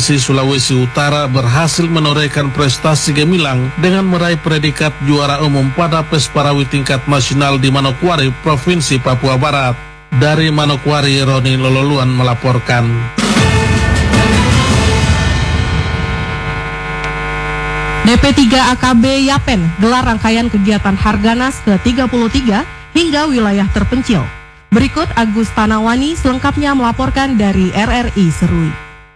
Provinsi Sulawesi Utara berhasil menorehkan prestasi gemilang dengan meraih predikat juara umum pada PES Parawi tingkat nasional di Manokwari, Provinsi Papua Barat. Dari Manokwari, Roni Lololuan melaporkan. DP3 AKB Yapen gelar rangkaian kegiatan Harganas ke-33 hingga wilayah terpencil. Berikut Agus Tanawani selengkapnya melaporkan dari RRI Serui.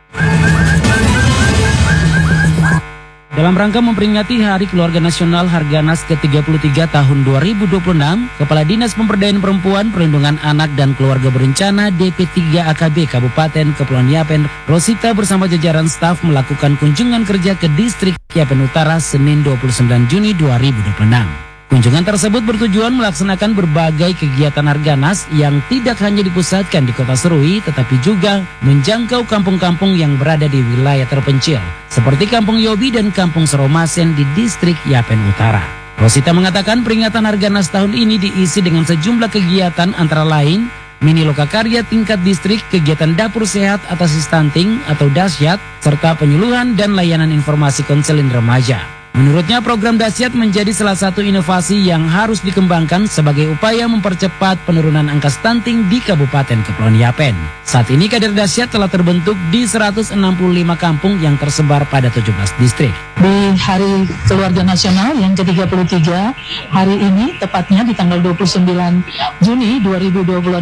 Dalam rangka memperingati Hari Keluarga Nasional Harganas ke-33 tahun 2026, Kepala Dinas Pemberdayaan Perempuan, Perlindungan Anak dan Keluarga Berencana DP3 AKB Kabupaten Kepulauan Yapen, Rosita bersama jajaran staf melakukan kunjungan kerja ke Distrik Yapen Utara Senin 29 Juni 2026. Kunjungan tersebut bertujuan melaksanakan berbagai kegiatan Harganas yang tidak hanya dipusatkan di Kota Serui, tetapi juga menjangkau kampung-kampung yang berada di wilayah terpencil, seperti Kampung Yobi dan Kampung Seromasen di Distrik Yapen Utara. Rosita mengatakan peringatan Harganas tahun ini diisi dengan sejumlah kegiatan antara lain mini lokakarya tingkat distrik, kegiatan dapur sehat atasi stunting atau dasyat, serta penyuluhan dan layanan informasi konseling remaja. Menurutnya program dasyat menjadi salah satu inovasi yang harus dikembangkan sebagai upaya mempercepat penurunan angka stunting di Kabupaten Kepulauan Yapen. Saat ini kader dasyat telah terbentuk di 165 kampung yang tersebar pada 17 distrik. Di Hari Keluarga Nasional yang ke-33 hari ini, tepatnya di tanggal 29 Juni 2026,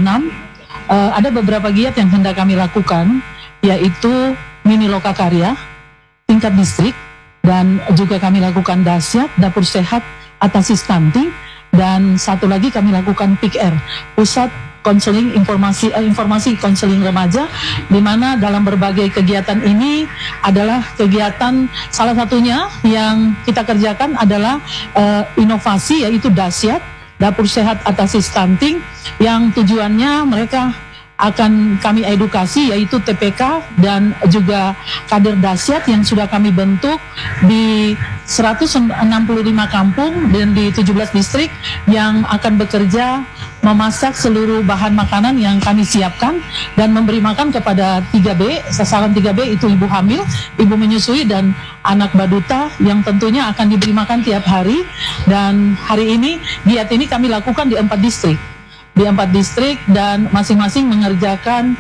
ada beberapa giat yang hendak kami lakukan, yaitu mini lokakarya tingkat distrik, dan juga kami lakukan dasyat, dapur sehat, atasi stunting, dan satu lagi kami lakukan PIKR, Pusat Konseling Informasi Konseling Remaja, di mana dalam berbagai kegiatan ini adalah kegiatan salah satunya yang kita kerjakan adalah inovasi, yaitu dasyat, dapur sehat, atasi stunting, yang tujuannya mereka akan kami edukasi, yaitu TPK dan juga kader dasyat yang sudah kami bentuk di 165 kampung dan di 17 distrik yang akan bekerja memasak seluruh bahan makanan yang kami siapkan dan memberi makan kepada 3B, sasaran 3B itu ibu hamil, ibu menyusui, dan anak baduta yang tentunya akan diberi makan tiap hari. Dan hari ini, giat ini kami lakukan di 4 distrik. Di 4 distrik dan masing-masing mengerjakan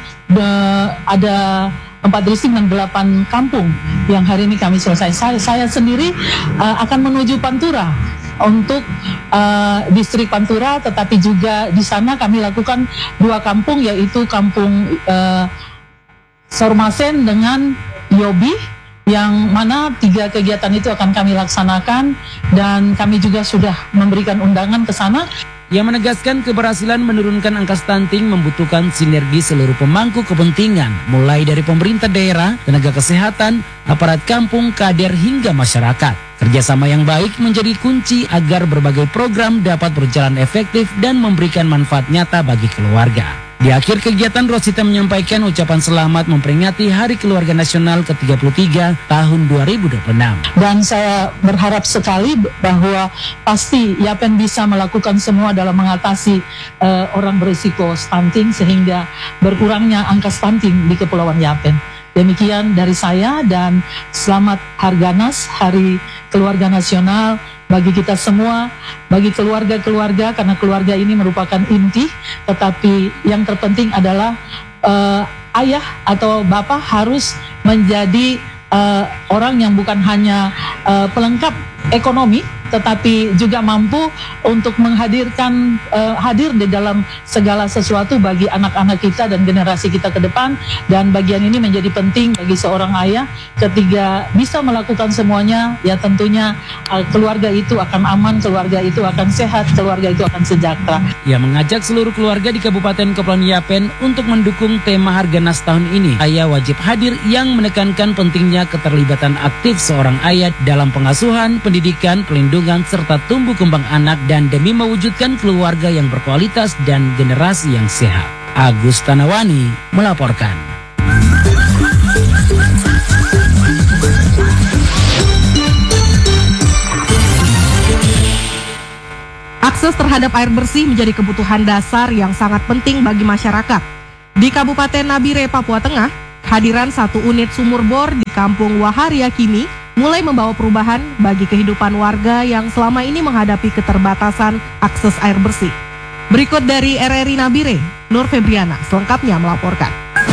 ada 4 distrik dan 8 kampung yang hari ini kami selesai. Saya sendiri akan menuju Pantura untuk distrik Pantura, tetapi juga di sana kami lakukan 2 kampung, yaitu kampung Seromasen dengan Yobi, yang mana 3 kegiatan itu akan kami laksanakan dan kami juga sudah memberikan undangan ke sana. Yang menegaskan keberhasilan menurunkan angka stunting membutuhkan sinergi seluruh pemangku kepentingan, mulai dari pemerintah daerah, tenaga kesehatan, aparat kampung, kader hingga masyarakat. Kerjasama yang baik menjadi kunci agar berbagai program dapat berjalan efektif dan memberikan manfaat nyata bagi keluarga. Di akhir kegiatan, Rosita menyampaikan ucapan selamat memperingati Hari Keluarga Nasional ke-33 tahun 2026. Dan saya berharap sekali bahwa pasti Yapen bisa melakukan semua dalam mengatasi orang berisiko stunting sehingga berkurangnya angka stunting di Kepulauan Yapen. Demikian dari saya dan selamat Harganas, Hari Keluarga Nasional bagi kita semua, bagi keluarga-keluarga, karena keluarga ini merupakan inti, tetapi yang terpenting adalah ayah atau bapak harus menjadi orang yang bukan hanya pelengkap ekonomi, tetapi juga mampu untuk menghadirkan hadir di dalam segala sesuatu bagi anak-anak kita dan generasi kita ke depan. Dan bagian ini menjadi penting bagi seorang ayah ketika bisa melakukan semuanya, ya tentunya keluarga itu akan aman, keluarga itu akan sehat, keluarga itu akan sejahtera. Ia mengajak seluruh keluarga di Kabupaten Kepulauan Yapen untuk mendukung tema Harganas tahun ini. Ayah wajib hadir, yang menekankan pentingnya keterlibatan aktif seorang ayah dalam pengasuhan, pendidikan, pelindungan, serta tumbuh kembang anak, dan demi mewujudkan keluarga yang berkualitas dan generasi yang sehat. Agus Tanawani melaporkan. Akses terhadap air bersih menjadi kebutuhan dasar yang sangat penting bagi masyarakat. Di Kabupaten Nabire, Papua Tengah, kehadiran 1 unit sumur bor di Kampung Waharia kini mulai membawa perubahan bagi kehidupan warga yang selama ini menghadapi keterbatasan akses air bersih. Berikut dari RRI Nabire, Nur Febriana selengkapnya melaporkan.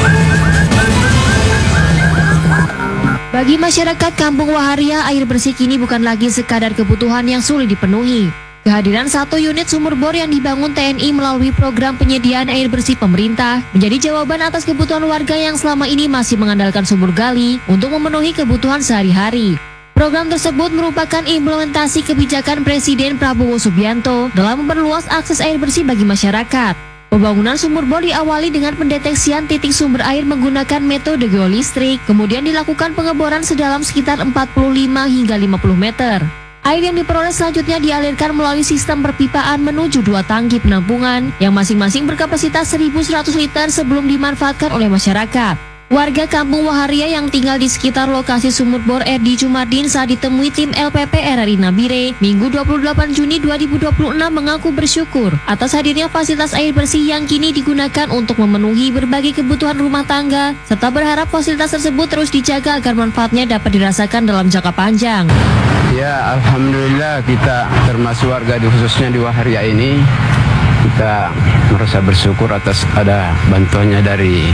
Bagi masyarakat Kampung Waharia, air bersih kini bukan lagi sekadar kebutuhan yang sulit dipenuhi. Kehadiran 1 unit sumur bor yang dibangun TNI melalui program penyediaan air bersih pemerintah menjadi jawaban atas kebutuhan warga yang selama ini masih mengandalkan sumur gali untuk memenuhi kebutuhan sehari-hari. Program tersebut merupakan implementasi kebijakan Presiden Prabowo Subianto dalam memperluas akses air bersih bagi masyarakat. Pembangunan sumur bor diawali dengan pendeteksian titik sumber air menggunakan metode geolistrik, kemudian dilakukan pengeboran sedalam sekitar 45 hingga 50 meter. Air yang diperoleh selanjutnya dialirkan melalui sistem perpipaan menuju 2 tangki penampungan yang masing-masing berkapasitas 1.100 liter sebelum dimanfaatkan oleh masyarakat. Warga Kampung Waharia yang tinggal di sekitar lokasi sumur bor RD Jumardin saat ditemui tim LPP RRI Nabire Minggu 28 Juni 2026 mengaku bersyukur atas hadirnya fasilitas air bersih yang kini digunakan untuk memenuhi berbagai kebutuhan rumah tangga serta berharap fasilitas tersebut terus dijaga agar manfaatnya dapat dirasakan dalam jangka panjang. Ya, alhamdulillah kita termasuk warga khususnya di Waharia ini kita merasa bersyukur atas ada bantuannya dari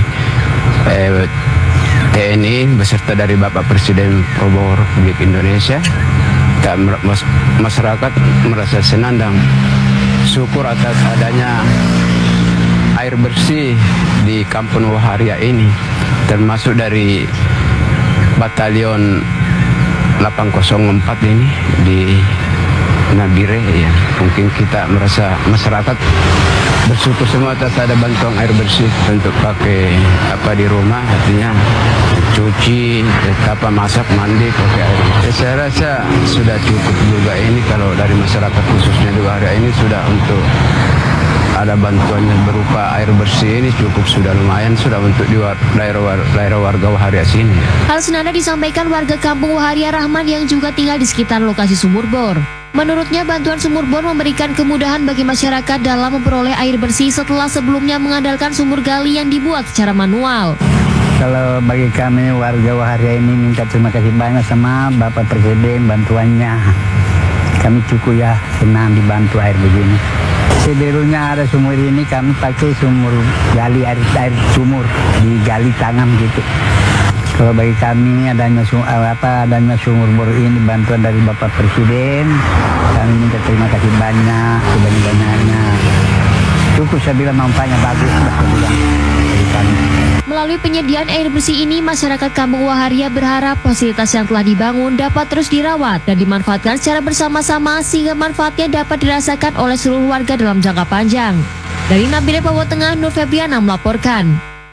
TNI beserta dari Bapak Presiden Prabowo Republik Indonesia. Kita masyarakat merasa senang dan syukur atas adanya air bersih di Kampung Waharia ini, termasuk dari Batalion 804 ini di Nabire ya. Mungkin kita merasa masyarakat bersyukur semua atas ada bantuan air bersih untuk pakai di rumah, artinya cuci, masak, mandi pakai air bersih. Saya rasa sudah cukup juga ini kalau dari masyarakat khususnya di Waharia ini sudah untuk ada bantuan yang berupa air bersih ini cukup sudah lumayan sudah untuk di daerah warga Waharia sini. Hal senada disampaikan warga Kampung Waharia Rahman yang juga tinggal di sekitar lokasi sumur bor. Menurutnya bantuan sumur bor memberikan kemudahan bagi masyarakat dalam memperoleh air bersih setelah sebelumnya mengandalkan sumur gali yang dibuat secara manual. Kalau bagi kami warga Waharia ini minta terima kasih banyak sama Bapak Presiden bantuannya. Kami cukup ya senang dibantu air begini. Sebelumnya ada sumur ini kami pakai sumur gali air sumur digali tangan gitu. Kalau bagi kami adanya sumur bor ini bantuan dari Bapak Presiden, kami minta terima kasih banyak sebanyak-banyaknya. Cukup saya bilang manfaatnya bagus bagi kami. Melalui penyediaan air bersih ini, masyarakat Kampung Waharia berharap fasilitas yang telah dibangun dapat terus dirawat dan dimanfaatkan secara bersama-sama sehingga manfaatnya dapat dirasakan oleh seluruh warga dalam jangka panjang. Dari Nabire Papua Tengah, Nur Febriana melaporkan.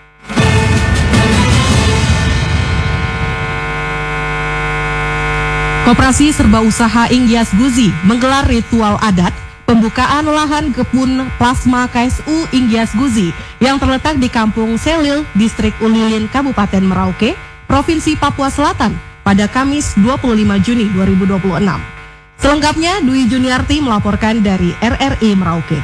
Koperasi Serba Usaha Inggias Guzi menggelar ritual adat pembukaan lahan kebun plasma KSU Inggias Guzi yang terletak di Kampung Selil, Distrik Ulilin, Kabupaten Merauke, Provinsi Papua Selatan pada Kamis 25 Juni 2026. Selengkapnya Dwi Juniarti melaporkan dari RRI Merauke.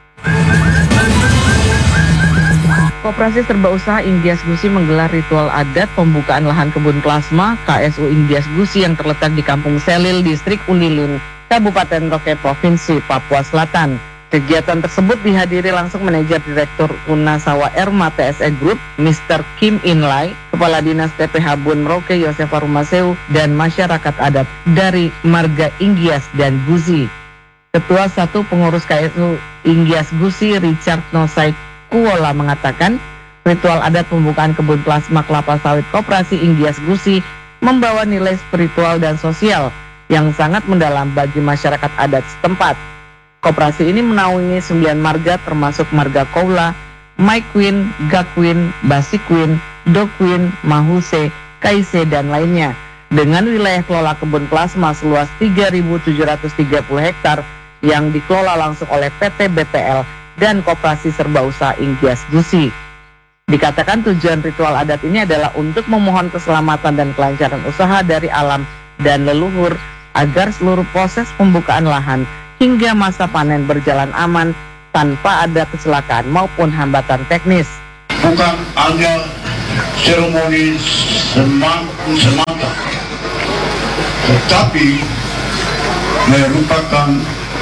Koperasi Serba Usaha Inggias Guzi menggelar ritual adat pembukaan lahan kebun plasma KSU Inggias Guzi yang terletak di Kampung Selil, Distrik Ulilin, Kabupaten Merauke, Provinsi Papua Selatan. Kegiatan tersebut dihadiri langsung Manajer Direktur Unasawa Erma TSE Group, Mr. Kim Inlay, Kepala Dinas TPH Bun Merauke Yosefa Rumaseu, dan masyarakat adat dari Marga Inggias dan Guzi. Ketua 1 Pengurus KSU Inggias Guzi Richard Nosai Kuola mengatakan, ritual adat pembukaan kebun plasma kelapa sawit Koperasi Inggias Guzi membawa nilai spiritual dan sosial yang sangat mendalam bagi masyarakat adat setempat. Koperasi ini menaungi 9 marga termasuk marga Koula, Maikwin, Gakwin, Basikwin, Dokwin, Mahuse, Kaise, dan lainnya. Dengan wilayah kelola kebun plasma seluas 3.730 hektar yang dikelola langsung oleh PT BPL dan Koperasi Serba Usaha Inggias Guzi. Dikatakan tujuan ritual adat ini adalah untuk memohon keselamatan dan kelancaran usaha dari alam dan leluhur agar seluruh proses pembukaan lahan hingga masa panen berjalan aman tanpa ada kecelakaan maupun hambatan teknis. Bukan agar seremoni semata, tetapi merupakan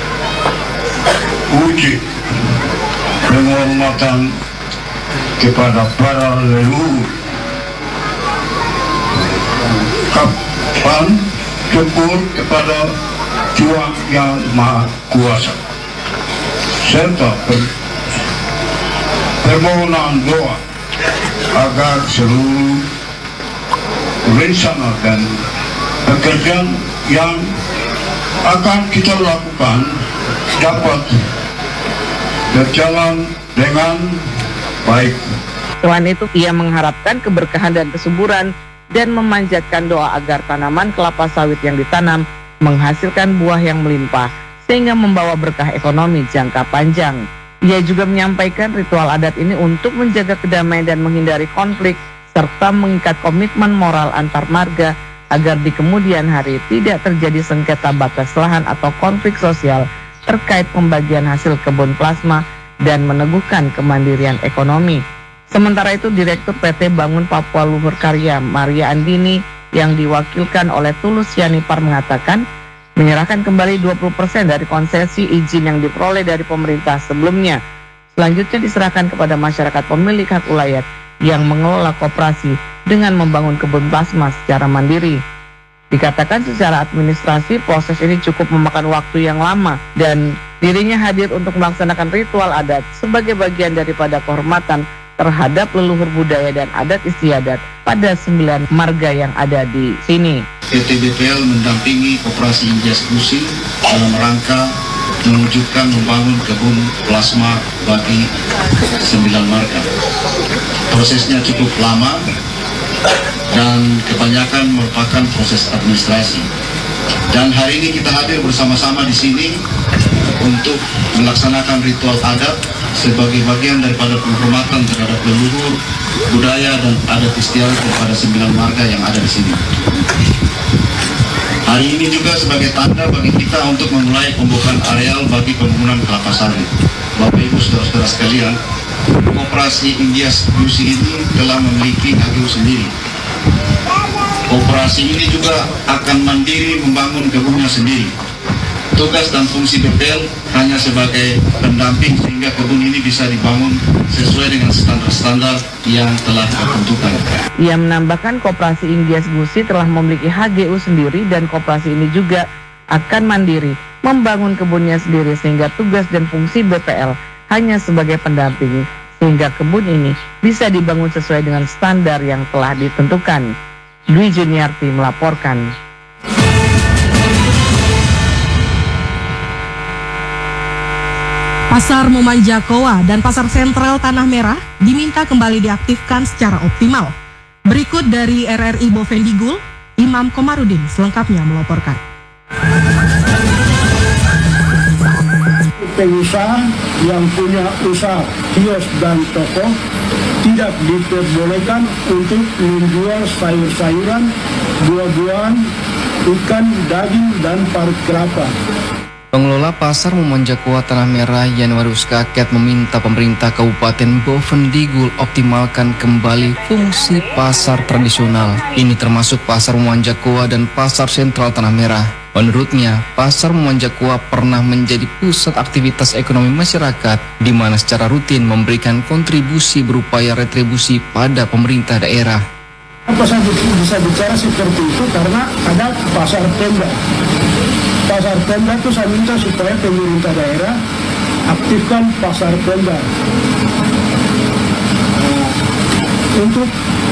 wujud penghormatan kepada para leluhur. Kapan syukur kepada Tuhan Yang Maha Kuasa, serta permohonan doa agar seluruh rencana dan pekerjaan yang akan kita lakukan dapat berjalan dengan baik. Selain itu, ia mengharapkan keberkahan dan kesuburan dan memanjatkan doa agar tanaman kelapa sawit yang ditanam menghasilkan buah yang melimpah sehingga membawa berkah ekonomi jangka panjang. Ia juga menyampaikan ritual adat ini untuk menjaga kedamaian dan menghindari konflik serta mengikat komitmen moral antar marga agar di kemudian hari tidak terjadi sengketa batas lahan atau konflik sosial terkait pembagian hasil kebun plasma dan meneguhkan kemandirian ekonomi. Sementara itu, Direktur PT Bangun Papua Luhur Karya Maria Andini yang diwakilkan oleh Tulus Yanipar mengatakan menyerahkan kembali 20% dari konsesi izin yang diperoleh dari pemerintah sebelumnya. Selanjutnya diserahkan kepada masyarakat pemilik hak ulayat yang mengelola koperasi dengan membangun kebun plasma secara mandiri. Dikatakan secara administrasi proses ini cukup memakan waktu yang lama dan dirinya hadir untuk melaksanakan ritual adat sebagai bagian daripada kehormatan terhadap leluhur budaya dan adat istiadat pada 9 marga yang ada di sini. PT BPL mendampingi Koperasi Indias Gusi dalam rangka mewujudkan membangun kebun plasma bagi 9 marga. Prosesnya cukup lama dan kebanyakan merupakan proses administrasi. Dan hari ini kita hadir bersama-sama di sini untuk melaksanakan ritual adat sebagai bagian daripada penghormatan terhadap leluhur, budaya dan adat istiadat kepada 9 marga yang ada di sini. Hari ini juga sebagai tanda bagi kita untuk memulai pembukaan areal bagi pembangunan kelapa sawit. Bapak Ibu saudara-saudara sekalian, Koperasi Indias Gusi ini telah memiliki HGU sendiri. Koperasi ini juga akan mandiri membangun kebunnya sendiri. Tugas dan fungsi BPL hanya sebagai pendamping sehingga kebun ini bisa dibangun sesuai dengan standar-standar yang telah ditentukan. Ia menambahkan Koperasi Indias Gusi telah memiliki HGU sendiri dan koperasi ini juga akan mandiri membangun kebunnya sendiri sehingga tugas dan fungsi BPL hanya sebagai pendamping sehingga kebun ini bisa dibangun sesuai dengan standar yang telah ditentukan. Dwi Juniarti melaporkan. Pasar Mumanjakowa dan Pasar Sentral Tanah Merah diminta kembali diaktifkan secara optimal. Berikut dari RRI Bovendigul, Imam Komarudin selengkapnya melaporkan. Pengusaha yang punya usaha kios dan toko tidak diperbolehkan untuk menjual sayur-sayuran, buah-buahan, ikan, daging, dan parut kelapa. Pengelola Pasar Mumanjakowa Tanah Merah Yanwarus Kaket meminta pemerintah Kabupaten Bovendigul optimalkan kembali fungsi pasar tradisional. Ini termasuk Pasar Mumanjakowa dan Pasar Sentral Tanah Merah. Menurutnya, Pasar Mumanjakowa pernah menjadi pusat aktivitas ekonomi masyarakat di mana secara rutin memberikan kontribusi berupaya retribusi pada pemerintah daerah. Apa saya bisa bicara seperti itu karena ada pasar Pemda. Pasar Pemda itu saya minta supaya pemerintah daerah aktifkan pasar Pemda untuk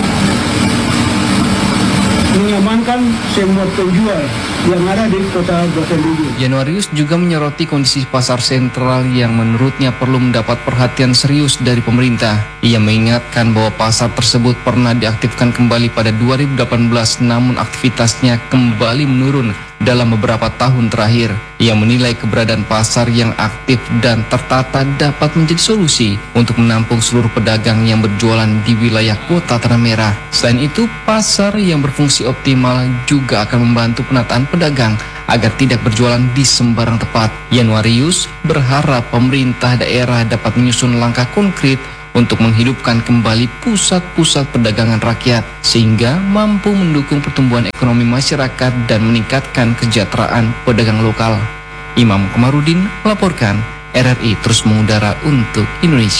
mengamankan semua penjual yang ada di kota Bovendigul. Januarius juga menyoroti kondisi pasar sentral yang menurutnya perlu mendapat perhatian serius dari pemerintah. Ia mengingatkan bahwa pasar tersebut pernah diaktifkan kembali pada 2018 namun aktivitasnya kembali menurun dalam beberapa tahun terakhir. Ia menilai keberadaan pasar yang aktif dan tertata dapat menjadi solusi untuk menampung seluruh pedagang yang berjualan di wilayah kota Tanah Merah. Selain itu, pasar yang berfungsi optimal juga akan membantu penataan pedagang agar tidak berjualan di sembarang tempat. Januarius berharap pemerintah daerah dapat menyusun langkah konkret untuk menghidupkan kembali pusat-pusat perdagangan rakyat sehingga mampu mendukung pertumbuhan ekonomi masyarakat dan meningkatkan kesejahteraan pedagang lokal. Imam Komarudin melaporkan, RRI terus mengudara untuk Indonesia.